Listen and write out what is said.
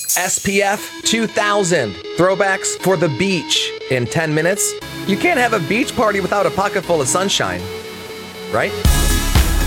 SPF 2000. Throwbacks for the beach in 10 minutes. You can't have a beach party without a pocket full of sunshine, right?